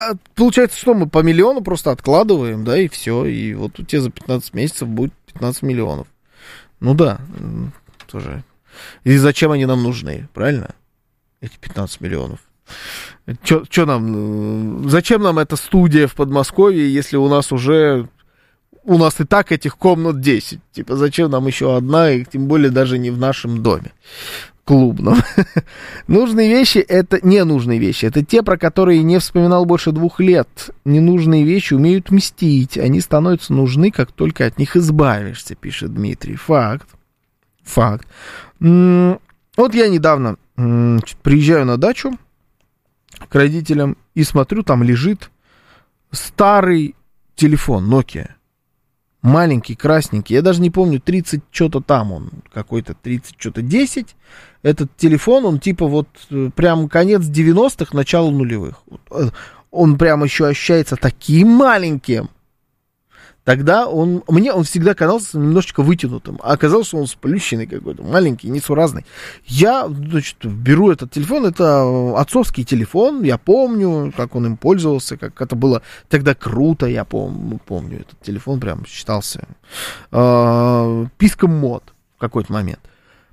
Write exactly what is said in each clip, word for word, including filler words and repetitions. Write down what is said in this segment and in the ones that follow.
получается, что мы по миллиону просто откладываем, да, и все. И вот у тебя за пятнадцать месяцев будет пятнадцать миллионов. Ну да, тоже. И зачем они нам нужны, правильно? Эти пятнадцать миллионов. Что нам, зачем нам эта студия в Подмосковье, если у нас уже, у нас и так этих комнат десять? Типа, зачем нам еще одна, и тем более даже не в нашем доме клубном? Нужные вещи — это ненужные вещи. Это те, про которые не вспоминал больше двух лет. Ненужные вещи умеют мстить. Они становятся нужны, как только от них избавишься, пишет Дмитрий. Факт. Факт. Вот я недавно приезжаю на дачу к родителям и смотрю, там лежит старый телефон Nokia. Маленький, красненький. Я даже не помню, тридцать что-то там он, какой-то тридцать что-то десять. Этот телефон, он типа вот прям конец девяностых, начало нулевых. Он прям еще ощущается таким маленьким. Тогда он, мне он всегда казался немножечко вытянутым, а оказалось, что он сплющенный какой-то, маленький, несуразный. Я, значит, беру этот телефон, это отцовский телефон, я помню, как он им пользовался, как это было тогда круто, я пом- помню, этот телефон прям считался э, писком мод в какой-то момент.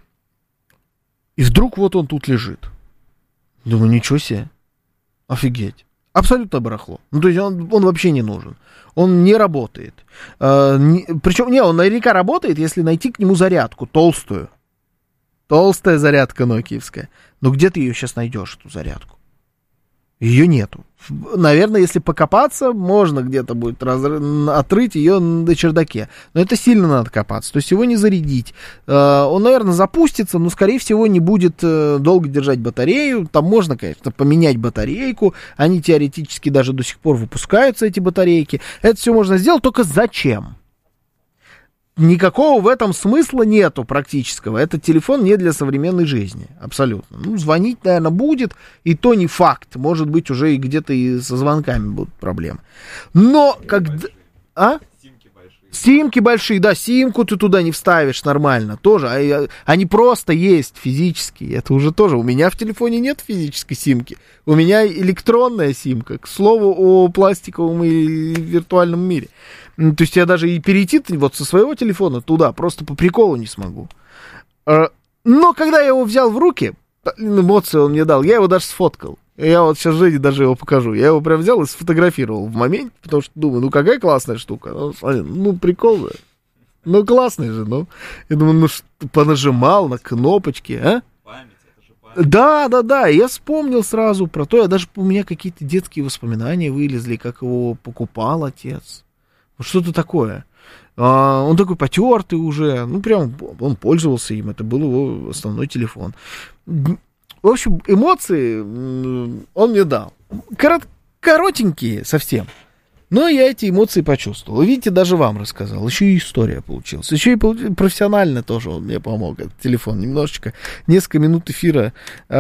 И вдруг вот он тут лежит. Думаю, ничего себе, офигеть. Абсолютно барахло. Ну, то есть он, он вообще не нужен. Он не работает. А, не, причем, не, он наверняка работает, если найти к нему зарядку толстую. Толстая зарядка нокиевская. Но где ты ее сейчас найдешь, эту зарядку? Ее нету. Наверное, если покопаться, можно где-то будет раз... отрыть ее на чердаке. Но это сильно надо копаться. То есть его не зарядить. Он, наверное, запустится, но, скорее всего, не будет долго держать батарею. Там можно, конечно, поменять батарейку. Они теоретически даже до сих пор выпускаются, эти батарейки. Это все можно сделать, только зачем? Никакого в этом смысла нету практического. Этот телефон не для современной жизни. Абсолютно. Ну, звонить, наверное, будет. И то не факт. Может быть, уже и где-то и со звонками будут проблемы. Но когда... А? Симки большие. Симки большие, да. Симку ты туда не вставишь нормально. Тоже. Они просто есть физические. Это уже тоже. У меня в телефоне нет физической симки. У меня электронная симка. К слову о пластиковом и виртуальном мире. То есть я даже и перейти вот со своего телефона туда просто по приколу не смогу. Но когда я его взял в руки, эмоции он мне дал, я его даже сфоткал. Я вот сейчас Жене даже его покажу. Я его прям взял и сфотографировал в моменте, потому что думаю, ну какая классная штука. Ну, смотри, ну прикол же. Ну классный же, ну. Я думаю, ну что, понажимал на кнопочки, а? Память, это же память. Да, да, да. Я вспомнил сразу про то. Я даже, у меня какие-то детские воспоминания вылезли, как его покупал отец. Что-то такое. А, он такой потертый уже. Ну, прям он пользовался им. Это был его основной телефон. В общем, эмоции он мне дал. Корот, коротенькие совсем. Но я эти эмоции почувствовал. Видите, даже вам рассказал. Еще и история получилась. Еще и профессионально тоже он мне помог. Этот телефон немножечко. Несколько минут эфира,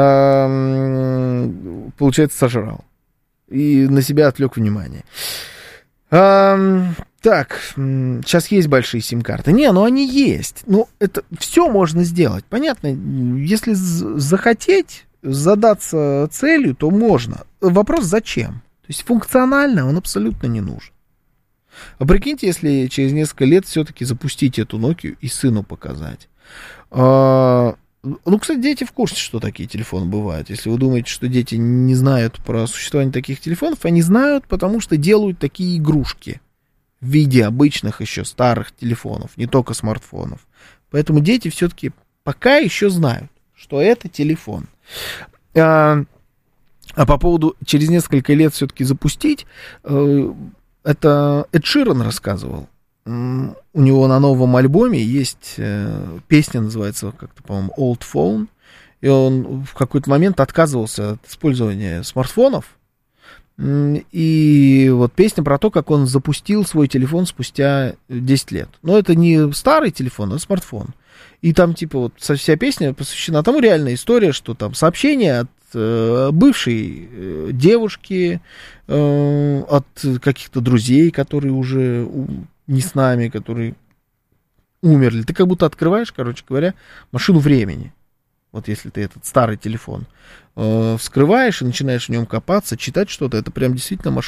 а, получается, сожрал. И на себя отвлек внимание. А, так, сейчас есть большие сим-карты. Не, ну они есть. Ну, это все можно сделать. Понятно, если захотеть задаться целью, то можно. Вопрос зачем? То есть функционально он абсолютно не нужен. А прикиньте, если через несколько лет все-таки запустить эту Nokia и сыну показать. А, ну, кстати, дети в курсе, что такие телефоны бывают. Если вы думаете, что дети не знают про существование таких телефонов, они знают, потому что делают такие игрушки в виде обычных еще старых телефонов, не только смартфонов. Поэтому дети все-таки пока еще знают, что это телефон. А, а по поводу через несколько лет все-таки запустить, это Эд Ширан рассказывал. У него на новом альбоме есть э, песня, называется как-то, по-моему, Old Phone, и он в какой-то момент отказывался от использования смартфонов, и вот песня про то, как он запустил свой телефон спустя десять лет. Но это не старый телефон, а смартфон. И там, типа, вот вся песня посвящена тому, реальная история, что там сообщение от э, бывшей э, девушки, э, от каких-то друзей, которые уже... не с нами, которые умерли. Ты как будто открываешь, короче говоря, машину времени. вот если ты этот старый телефон, э, вскрываешь и начинаешь в нем копаться, читать что-то, это прям действительно